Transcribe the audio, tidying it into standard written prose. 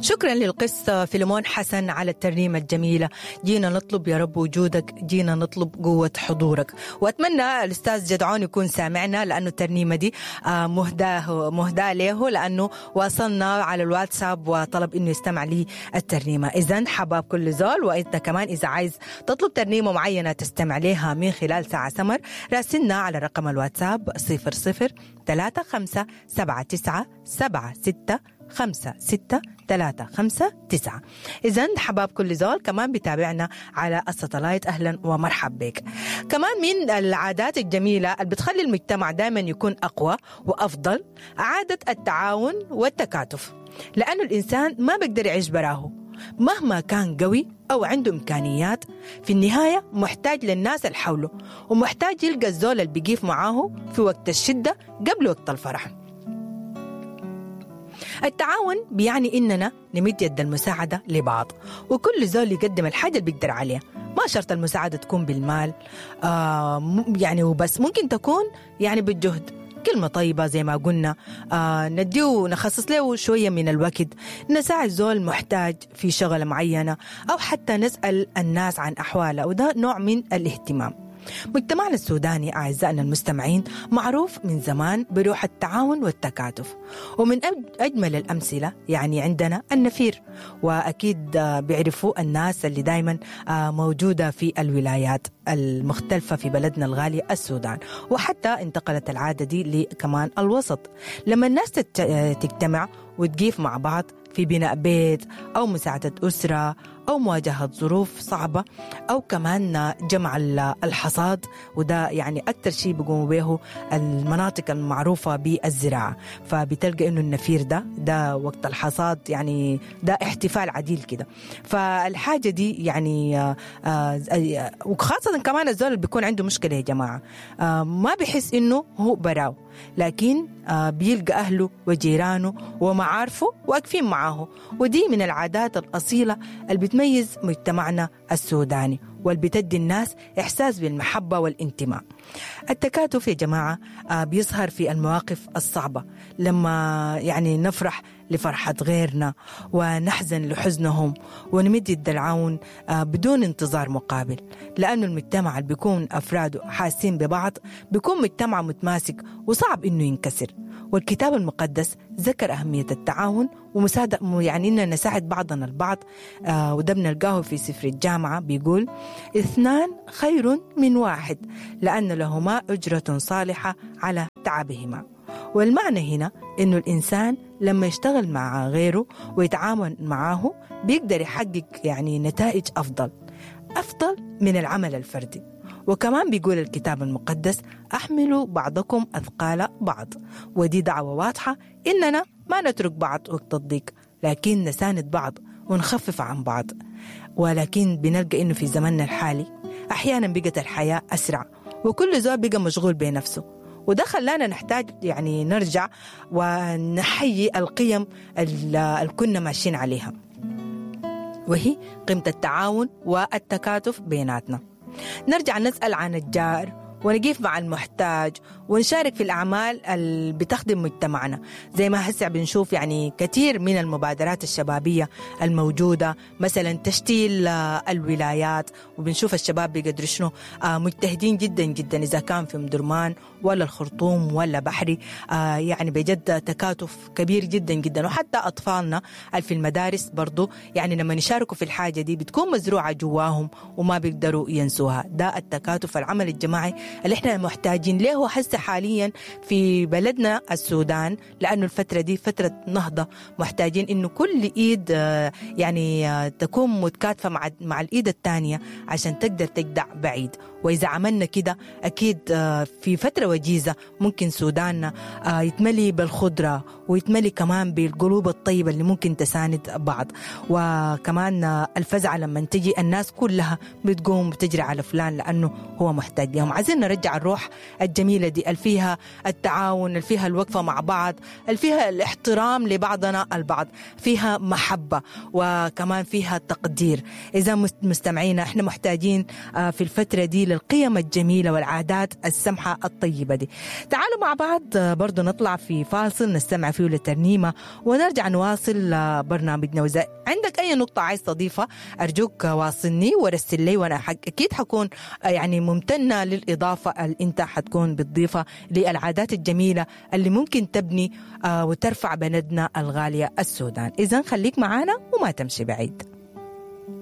شكرا للقس فيلمون حسن على الترنيمة الجميلة. جينا نطلب يا رب وجودك، جينا نطلب قوة حضورك. وأتمنى الأستاذ جدعون يكون سامعنا، لأنه الترنيمة دي مهداة له، لأنه واصلنا على الواتساب وطلب إنه يستمع لي الترنيمة. إذن حباب كل زول، وإنت كمان إذا عايز تطلب ترنيمة معينة تستمع لها من خلال ساعة سمر، راسلنا على رقم الواتساب 0035797656. إذن حباب كل زول كمان بتابعنا على الساتلايت، أهلا ومرحب بك. كمان من العادات الجميلة اللي بتخلي المجتمع دائما يكون أقوى وأفضل عادة التعاون والتكاتف، لأنه الإنسان ما بيقدر يعيش براه مهما كان قوي أو عنده إمكانيات. في النهاية محتاج للناس اللي حوله، ومحتاج يلقى الزول اللي بيقيف معاه في وقت الشدة قبل وقت الفرح. التعاون بيعني إننا نمد يد المساعدة لبعض، وكل زول يقدم الحاجة اللي بيقدر عليها. ما شرط المساعدة تكون بالمال يعني وبس، ممكن تكون يعني بالجهد، كلمة طيبة زي ما قلنا، نديه نخصص له شوية من الوقت، نساعد زول محتاج في شغلة معينة، أو حتى نسأل الناس عن أحواله، وده نوع من الاهتمام. مجتمعنا السوداني أعزائنا المستمعين معروف من زمان بروح التعاون والتكاتف، ومن أجمل الأمثلة يعني عندنا النفير، وأكيد بيعرفوا الناس اللي دايما موجودة في الولايات المختلفة في بلدنا الغالي السودان. وحتى انتقلت العادة دي لكمان الوسط، لما الناس تجتمع وتقيف مع بعض في بناء بيت أو مساعدة أسرة أو مواجهة ظروف صعبة، أو كمان جمع الحصاد، وده يعني أكتر شيء بيقوموا به المناطق المعروفة بالزراعة. فبتلقى إنه النفير ده وقت الحصاد، يعني ده احتفال عديل كده. فالحاجة دي يعني وخاصة كمان الزول اللي بيكون عنده مشكلة يا جماعة، ما بيحس إنه هو براو، لكن بيلقى أهله وجيرانه ومعارفه واقفين معاه. ودي من العادات الأصيلة اللي بتميز مجتمعنا السوداني، واللي بتدي الناس إحساس بالمحبة والانتماء. التكاتف يا جماعة بيظهر في المواقف الصعبة، لما يعني نفرح لفرحة غيرنا ونحزن لحزنهم، ونمد يد العون بدون انتظار مقابل، لأنه المجتمع اللي بيكون أفراده حاسين ببعض بيكون مجتمع متماسك وصعب إنه ينكسر. والكتاب المقدس ذكر أهمية التعاون ومساعدة، يعني إننا نساعد بعضنا البعض، وده بنلقاه في سفر الجامعة، بيقول 2 خير من 1 لأن لهما أجرة صالحة على تعبهما. والمعنى هنا إنه الإنسان لما يشتغل مع غيره ويتعاون معه بيقدر يحقق يعني نتائج أفضل من العمل الفردي. وكمان بيقول الكتاب المقدس أحملوا بعضكم أثقال بعض، ودي دعوة واضحة إننا ما نترك بعض وقت الضيق، لكن نساند بعض ونخفف عن بعض. ولكن بنلقى إنه في زمننا الحالي أحيانا بقت الحياة أسرع، وكل زول بقى مشغول بنفسه، وده خلانا نحتاج يعني نرجع ونحيي القيم اللي كنا ماشيين عليها، وهي قيمة التعاون والتكاتف بيناتنا. نرجع نسأل عن الجار ونقيف مع المحتاج ونشارك في الأعمال اللي بتخدم مجتمعنا، زي ما هسه بنشوف يعني كثير من المبادرات الشبابية الموجودة، مثلا تشتيل الولايات، وبنشوف الشباب بيقدروا شنو مجتهدين جدا جدا، إذا كان في مدرمان ولا الخرطوم ولا بحري، يعني بجد تكاتف كبير جدا جدا. وحتى أطفالنا في المدارس برضو يعني لما يشاركوا في الحاجة دي بتكون مزروعة جواهم وما بيقدروا ينسوها. ده التكاتف، العمل الجماعي اللي احنا محتاجين له حسه حاليا في بلدنا السودان، لأنه الفترة دي فترة نهضة، محتاجين إنه كل إيد يعني تكون متكاتفة مع الإيد الثانية عشان تقدر تجدع بعيد. وإذا عملنا كده أكيد في فترة وجيزة ممكن سوداننا يتملي بالخضرة، ويتملي كمان بالقلوب الطيبة اللي ممكن تساند بعض. وكمان الفزعة لما تجي الناس كلها بتقوم بتجري على فلان لأنه هو محتاج لهم. عايزين نرجع الروح الجميلة دي اللي فيها التعاون، اللي فيها الوقفة مع بعض، اللي فيها الاحترام لبعضنا البعض، فيها محبة، وكمان فيها تقدير. إذا مستمعينا احنا محتاجين في الفترة دي للقيم الجميلة والعادات السمحة الطيبة دي. تعالوا مع بعض برضو نطلع في فاصل نستمع فيه لترنيمة ونرجع نواصل برنامجنا. وإذا عندك أي نقطة عايز تضيفها أرجوك واصلني ورسل لي، وأنا أكيد حكون يعني ممتنة للإضافة اللي أنت حتكون بتضيفها للعادات الجميلة اللي ممكن تبني وترفع بلدنا الغالية السودان. إذن خليك معانا وما تمشي بعيد.